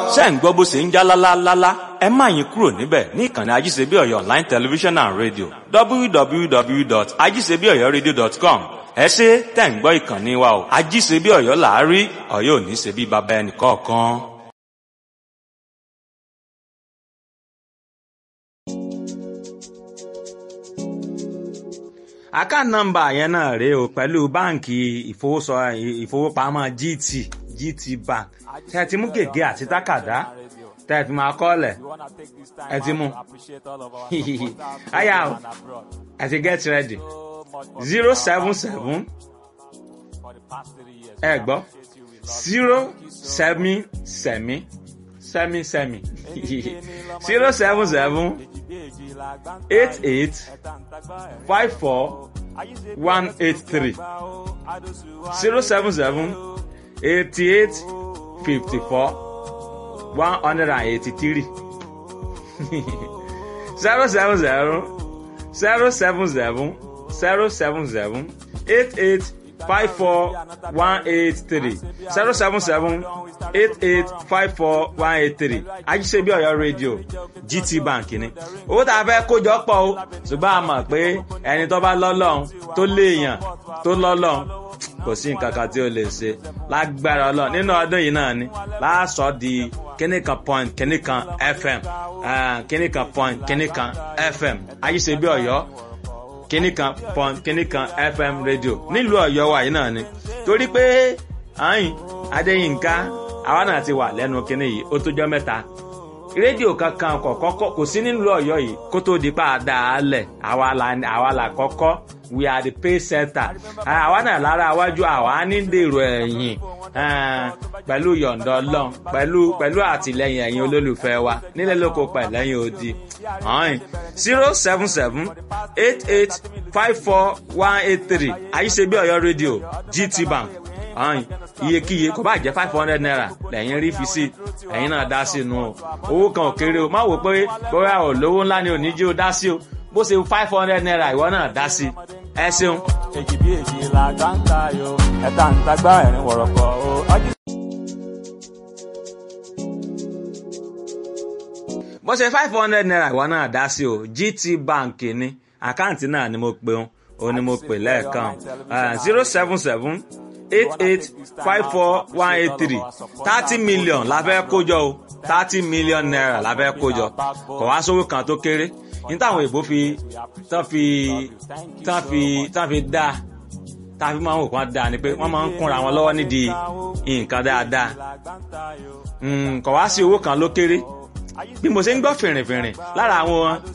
ṣé ń gbọ́ bó ṣe ń já lálálálá ẹ má yín kúrò níbẹ̀ ní ìkànnì ajíṣebíọ̀yọ̀ online television and radio www.ajíṣebíọ̀yọ̀radio.com ẹ ṣé tẹ̀ ń gbọ́ ìkànnì wa o ajíṣebíọ̀yọ̀ là á rí Ọ̀yọ́ ò ní ṣe bí baba ẹnì kọ̀ọ̀kan. account number yẹn náà rèé o pẹ̀lú báǹkì ìfowópamọ́ GT Bank tẹ́ ti mú gègé àti tákàdá tẹ́ fi máa kọ́ọ̀lẹ̀ ẹ ti mú àyà o ẹ ti get ready 077 ẹ gbọ́ 077 88 54 183 077 88 54 183 070 077 077 88 54 183 077 88 54 183 Ajíṣebíọ̀yọ̀ rédíò GT Bank ni owó tá a fẹ́ kójọ pọ̀ o ṣùgbọ́n a mọ̀ pé ẹni tó bá lọ́lọ́run tó léèyàn tó lọ́lọ́run kò sí nǹkan kan tí ó lè ṣe lágbára Ọlọ́run nínú ọdún yìí náà ni láàsọ di kíníkan point kíníkan FM kíníkan point kíníkan FM Ajíṣebíọ̀yọ̀ kíníkan point kíníkan FM rédíò nílùú Ọ̀yọ́ wa yìí náà ni torí pé ayin Adéyínká àwa náà ti wà lẹ́nu kíní yìí ó tójọ́ mẹ́ta rédíò kankan kò sí nílùú Ọ̀yọ́ yìí kó tó di pa àdáálẹ̀ àwa là kọ́kọ́ we are the pay center àwa náà lára iwájú àwa ní dèrò ẹ̀yìn pẹ̀lú yọ̀ǹda Ọlọ́run pẹ̀lú àtìlẹ́yìn ẹ̀yin olólùfẹ́ wa nílẹ̀ lóko pẹ̀lẹ́yìn odi 077 88 54 183 Ajíṣebíọ̀yọ̀ rédíò GT Bank iyekíye kò bá jẹ́ 500 naira lẹ́yìn rí fi sí ẹ̀yin náà dá sí inú o owó kan ò kéré o má wò pé bóyá ò lówó ńlá ni ò ní jí o dá sí o bó ṣe 500 naira ìwọ náà dá sí ẹ ṣeun. èjì bí èjì la gbáǹkà yo ẹ̀ta ń tagbá ẹ̀rín wọ̀rọ̀kọ̀ o. bó ṣe 500 naira ìwọ náà dá sí o GT Bank ni àkáǹtì náà ni mo pe o ni mo pè lẹ́ẹ̀kan 077 88 54 183 30 million la fẹ́ kójọ o 30 million naira la fẹ́ kójọ kò wá sówó kan tó kéré ní táwọn èèbó tán fi dá tàbí máa ń wò kán dáa ni pé wọ́n máa ń kúnra wọn lọ́wọ́ nídìí nǹkan dáadáa kò wá sí owó kan ló kéré bí mo ṣe ń gbọ́ fìrìnfìrìn lára àwọn